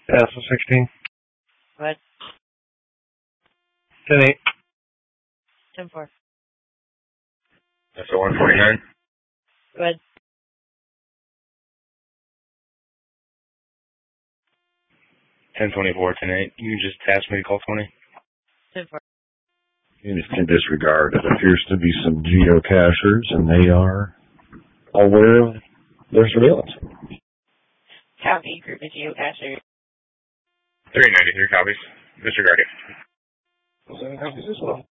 Yeah, so 16. What? 10-8. 10-4. That's a 149. Good. 1024, 10-8. You just asked me to call 20. 10-4. In this regard, it appears to be some geocachers, and they are aware of their surveillance. Copy, group of geocachers. 393 copies. Disregard it. So copies as well.